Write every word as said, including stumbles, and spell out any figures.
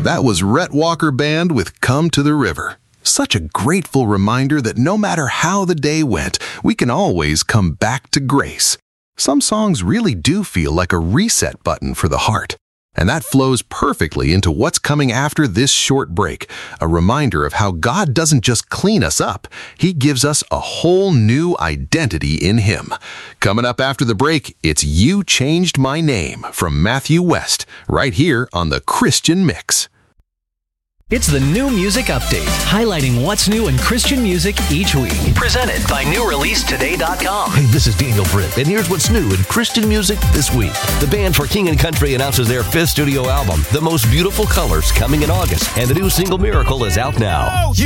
That was Rhett Walker Band with Come to the River. Such a grateful reminder that no matter how the day went, we can always come back to grace. Some songs really do feel like a reset button for the heart. And that flows perfectly into what's coming after this short break, a reminder of how God doesn't just clean us up, He gives us a whole new identity in Him. Coming up after the break, it's You Changed My Name from Matthew West, right here on the Christian Mix. It's the New Music Update, highlighting what's new in Christian music each week. Presented by new release today dot com. Hey, this is Daniel Britt, and here's what's new in Christian music this week. The band for King and Country announces their fifth studio album, The Most Beautiful Colors, coming in August, and the new single Miracle is out now. Oh, you